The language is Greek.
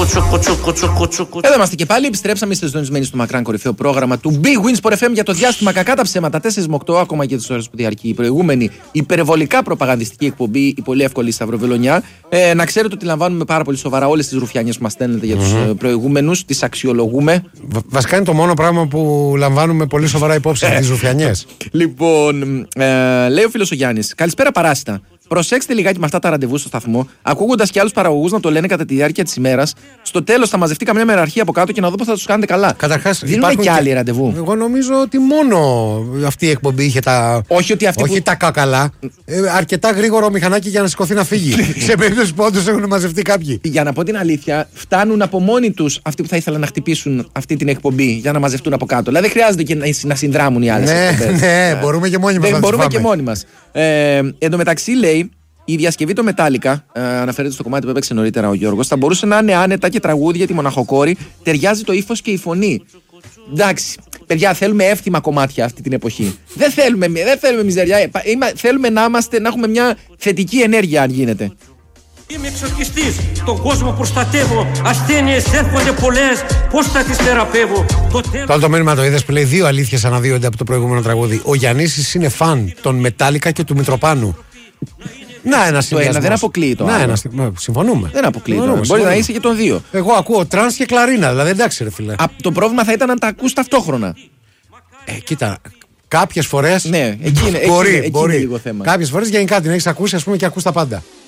Εδώ είμαστε και πάλι. Επιστρέψαμε, είστε συντονισμένοι στο μακράν κορυφαίο πρόγραμμα του Big Wins Sport FM για το διάστημα κακά τα ψέματα. 4 με 8, ακόμα και τις ώρες που διαρκεί η προηγούμενη υπερβολικά προπαγανδιστική εκπομπή, η πολύ εύκολη Σταυροβελονιά. Να ξέρετε ότι λαμβάνουμε πάρα πολύ σοβαρά όλες τις ρουφιάνιες που μας στέλνετε για τους προηγούμενους, τις αξιολογούμε. Βασικά είναι το μόνο πράγμα που λαμβάνουμε πολύ σοβαρά υπόψη, τις ρουφιανιές. Λοιπόν, λέει ο φίλος ο Γιάννης, καλησπέρα παράσιτα. Προσέξτε λιγάκι με αυτά τα ραντεβού στο σταθμό, ακούγοντας και άλλους παραγωγούς να το λένε κατά τη διάρκεια της ημέρας. Στο τέλος θα μαζευτεί καμιά μεραρχία από κάτω και να δω πώς θα τους κάνετε καλά. Καταρχάς, δίνουμε και άλλοι ραντεβού. Εγώ νομίζω ότι μόνο αυτή η εκπομπή είχε τα. Όχι τα κακαλά. Αρκετά γρήγορο μηχανάκι για να σηκωθεί να φύγει. Σε περίπτωση που όντως έχουν μαζευτεί κάποιοι. Για να πω την αλήθεια, φτάνουν από μόνοι τους αυτοί που θα ήθελαν να χτυπήσουν αυτή την εκπομπή για να μαζευτούν από κάτω. Δηλαδή δεν χρειάζεται και να συνδράμουν οι άλλες εκπομπές. Ναι, μπορούμε και μόνοι μας. Μπορούμε και μόνοι μας. Εν τω μεταξύ, λέει, η διασκευή το Metallica, αναφέρεται στο κομμάτι που έπαιξε νωρίτερα ο Γιώργος, θα μπορούσε να είναι άνετα και τραγούδι για τη μοναχοκόρη. Ταιριάζει το ύφος και η φωνή. Εντάξει, παιδιά, θέλουμε εύθυμα κομμάτια αυτή την εποχή. Δεν θέλουμε μιζεριά. Θέλουμε να έχουμε μια θετική ενέργεια, αν γίνεται. Είμαι εξορκιστής, τον κόσμο προστατεύω. Ασθένειες έρχονται πολλές, πώς θα τις θεραπεύω. Το άλλο το μήνυμα το είδες που λέει: δύο αλήθειες αναδύονται από το προηγούμενο τραγούδι. Ο Γιαννίσης είναι φαν των Metallica και του Μητροπάνου. Να, ένα συνδυασμός. Το ένα δεν αποκλείει το άλλο. Συμφωνούμε. Δεν αποκλείει το άλλο. Μπορεί να είσαι και των δύο. Εγώ ακούω τρανς και κλαρίνα, δηλαδή εντάξει, ρε φίλε. Το πρόβλημα θα ήταν να τα ακούς ταυτόχρονα. Κοίτα. Κάποιες φορές. Ναι, εκεί είναι λίγο θέμα. Κάποιες φορές γενικά την έχεις ακούσει, ας πούμε, και ακούς τα πάντα.